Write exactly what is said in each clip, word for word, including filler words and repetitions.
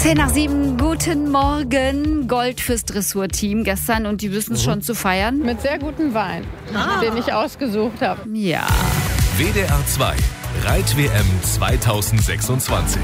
Zehn nach sieben, guten Morgen. Gold fürs Dressurteam gestern und die wissen es mhm. schon zu feiern. Mit sehr gutem Wein, ah. den ich ausgesucht habe. Ja. W D R zwei, Reit-W M zweitausendsechsundzwanzig.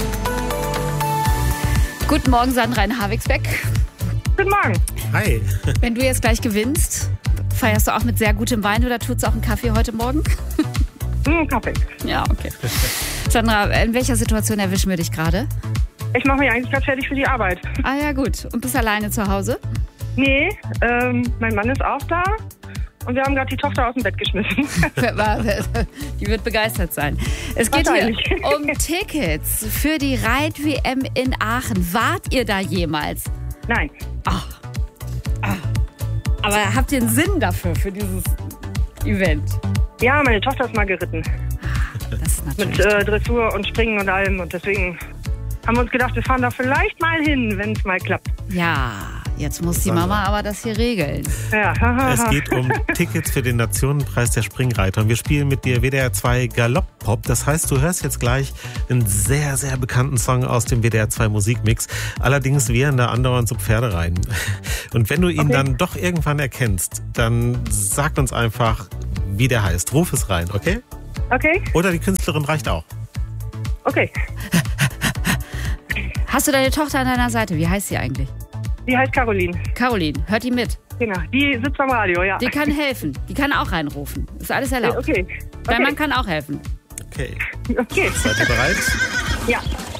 Guten Morgen, Sandra in Havixbeck. Guten Morgen. Hi. Wenn du jetzt gleich gewinnst, feierst du auch mit sehr gutem Wein oder tut's auch einen Kaffee heute Morgen? Ein Kaffee. Ja, okay. Sandra, in welcher Situation erwischen wir dich gerade? Ich mache mich eigentlich gerade fertig für die Arbeit. Ah ja, gut. Und bist alleine zu Hause? Nee, ähm, mein Mann ist auch da und wir haben gerade die Tochter aus dem Bett geschmissen. Die wird begeistert sein. Es geht hier um Tickets für die Reit-W M in Aachen. Wart ihr da jemals? Nein. Ach. Ach. Aber habt ihr einen Sinn dafür, für dieses Event? Ja, meine Tochter ist mal geritten. Das ist natürlich Mit äh, Dressur und Springen und allem. Und deswegen haben wir uns gedacht, wir fahren da vielleicht mal hin, wenn es mal klappt. Ja, jetzt muss die Mama aber das hier regeln. Ja. Es geht um Tickets für den Nationenpreis der Springreiter. Und wir spielen mit dir W D R zwei Galopp-Pop. Das heißt, du hörst jetzt gleich einen sehr, sehr bekannten Song aus dem W D R zwei Musikmix. Allerdings wären da andauernd so Pferde rein. Und wenn du ihn okay. dann doch irgendwann erkennst, dann sag uns einfach, wie der heißt. Ruf es rein, okay? Okay. Oder die Künstlerin reicht auch. Okay. Hast du deine Tochter an deiner Seite? Wie heißt sie eigentlich? Die heißt Caroline. Caroline, hört die mit? Genau, die sitzt am Radio, ja. Die kann helfen. Die kann auch reinrufen. Ist alles erlaubt. Okay. Dein okay. Mann kann auch helfen. Okay. Okay. Seid ihr bereit? Ja.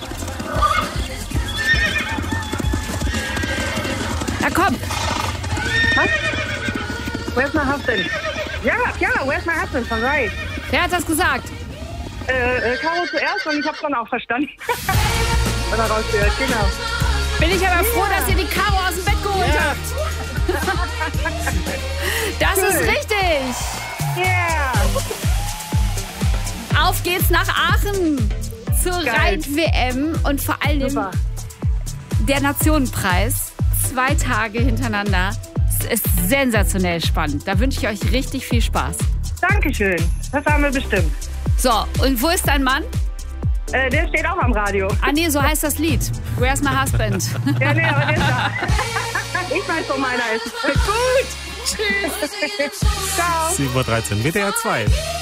Na komm. Was? Where's my husband? Ja, ja, where's my husband? Von Right. Wer hat das gesagt? Äh, äh, Caro zuerst und ich hab's dann auch verstanden. Oder rausgehört, genau. Bin ich aber froh, dass ihr die Caro aus dem Bett geholt ja. habt. Das cool. ist richtig. Ja. Yeah. Auf geht's nach Aachen zur Reit-W M und vor allem Super. der Nationenpreis. Zwei Tage hintereinander. Es ist sensationell spannend. Da wünsche ich euch richtig viel Spaß. Dankeschön. Das haben wir bestimmt. So, und wo ist dein Mann? Äh, der steht auch am Radio. Ah nee, so heißt das Lied. Where's my husband? Ja, nee, aber der ist da. Ich weiß, wo meiner ist. Gut. Tschüss. Ciao. sieben Uhr dreizehn, W D R zwei.